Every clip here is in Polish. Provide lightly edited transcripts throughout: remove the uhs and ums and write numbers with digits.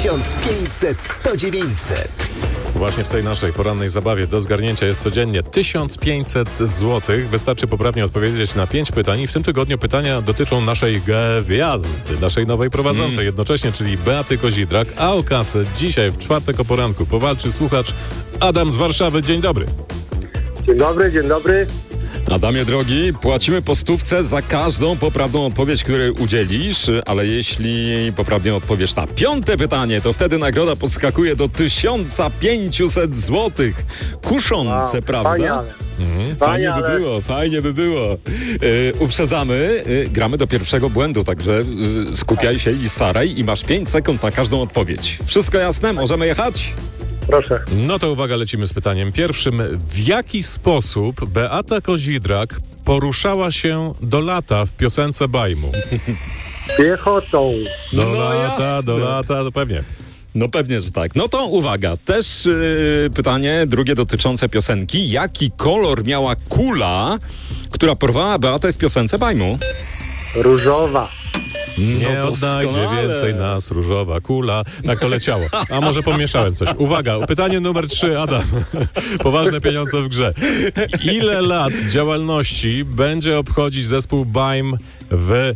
1500 100 900. Właśnie w tej naszej porannej zabawie do zgarnięcia jest codziennie 1500 zł. Wystarczy poprawnie odpowiedzieć na 5 pytań i w tym tygodniu pytania dotyczą naszej gwiazdy, naszej nowej prowadzącej jednocześnie, czyli Beaty Kozidrak, a o kasę dzisiaj w czwartek o poranku powalczy słuchacz Adam z Warszawy. Dzień dobry. Dzień dobry, dzień dobry. Adamie drogi, płacimy po stówce za każdą poprawną odpowiedź, której udzielisz, ale jeśli poprawnie odpowiesz na 5. pytanie, to wtedy nagroda podskakuje do 1500 zł. Kuszące, Wow, prawda? wspaniale. Fajnie by było. Uprzedzamy, gramy do pierwszego błędu, także skupiaj się i staraj i masz 5 sekund na każdą odpowiedź. Wszystko jasne? Możemy jechać? Proszę. No to uwaga, lecimy z pytaniem pierwszym. W jaki sposób Beata Kozidrak poruszała się do lata w piosence Bajmu? Piechotą. Do lata, no pewnie. No pewnie, że tak. No to uwaga, też pytanie drugie dotyczące piosenki. Jaki kolor miała kula, która porwała Beatę w piosence Bajmu? Różowa. Nie No odnajdzie doskonale. więcej nas różowa kula. Tak to leciało. A może pomieszałem coś. Uwaga, pytanie numer 3, Adam. Poważne pieniądze w grze. Ile lat działalności będzie obchodzić zespół Bajm w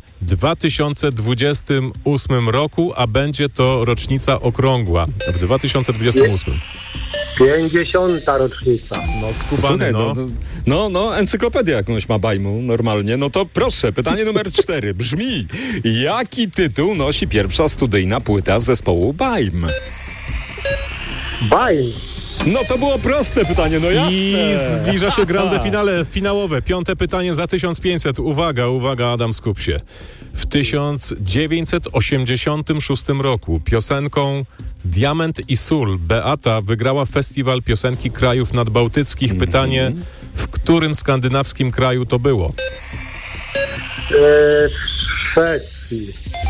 2028 roku, a będzie to rocznica okrągła w 2028? 50. rocznica. No skubany, Słuchaj, no. no, encyklopedię jakąś ma Bajmu normalnie. No to proszę, pytanie numer 4 brzmi: jaki tytuł nosi pierwsza studyjna płyta zespołu Bajm? Bajm. No to było proste pytanie, no jasne. I zbliża się grande finale, finałowe. 5. pytanie za 1500. Uwaga, Adam, skup się. W 1986 roku piosenką Diament i sól Beata wygrała festiwal piosenki krajów nadbałtyckich. Pytanie, w którym skandynawskim kraju to było? W Szwecji.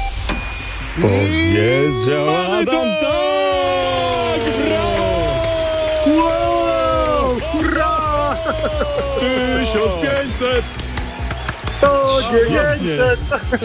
Powiedział Adam, tak! Brawo! Wow! Hurra! 1500! 900!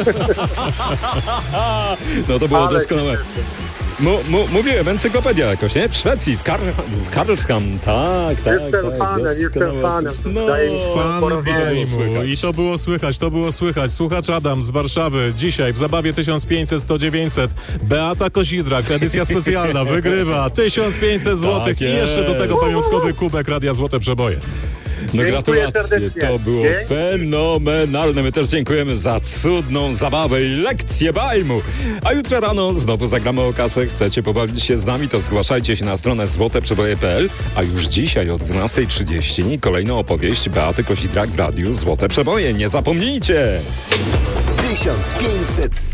No to było Ale doskonałe. Mówiłem, encyklopedia jakoś, nie? W Szwecji, w Karlskam. Tak. Jestem fanem. No, Daję mi Fan porozumienie. Bajmu. I to było słychać. Słuchacz Adam z Warszawy dzisiaj w zabawie 1500 100 900. Beata Kozidrak, edycja specjalna, wygrywa 1500 zł Tak i jeszcze do tego pamiątkowy kubek Radia Złote Przeboje. No Dziękuję gratulacje, serdecznie. to było Dzięki. fenomenalne. My też dziękujemy za cudną zabawę i lekcję Bajmu. A jutro rano znowu zagramy o kasę. Chcecie pobawić się z nami, to zgłaszajcie się na stronę złoteprzeboje.pl. A już dzisiaj o 12:30 kolejna opowieść Beaty Kozidrak w Radiu Złote Przeboje. Nie zapomnijcie! 1500